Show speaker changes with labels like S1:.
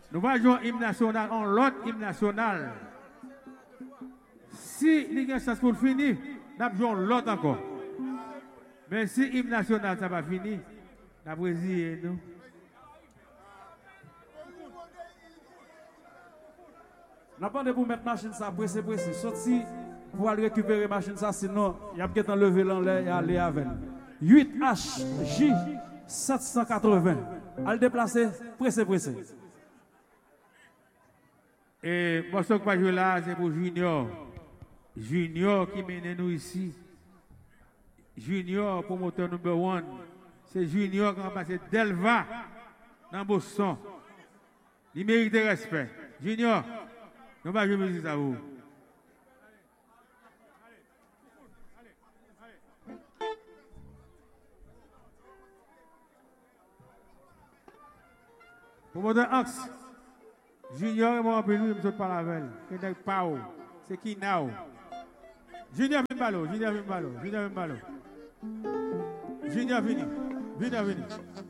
S1: Nous allons jouer hymne national en l'autre hymne national. Si il y a une chance pour finir, nous allons jouer l'autre encore. Mais si hymne national ça va finir, nous allons brésiller nous.
S2: N'a pas de pour mettre machine ça pressé. Sorti pour aller récupérer machine ça sinon il y a peut-être enlever l'enlever et aller avec. 8HJ 780. Al déplacer pressé.
S1: Et moi ce que je joue là c'est pour Junior. Junior qui mène nous ici. Junior promoteur numéro 1. C'est Junior qui a passé Delva dans Boston. Il mérite respect. Junior, nous allons jouer musique à vous. Promoteur Axe. Junior et moi, je ne sais pas la veille. C'est qui now? Junior vient ballot. Junior vini.